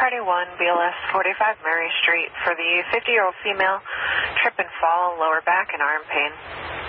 Party 1, BLS 45 Mary Street for the 50-year-old female, trip and fall, lower back and arm pain.